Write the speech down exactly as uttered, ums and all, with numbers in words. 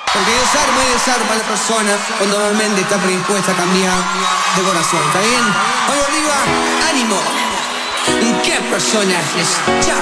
Porque desarma y desarma a la persona cuando normalmente está predispuesta a cambiar de corazón, ¿está bien? Vamos arriba, ánimo. ¿Qué personajes? Ya.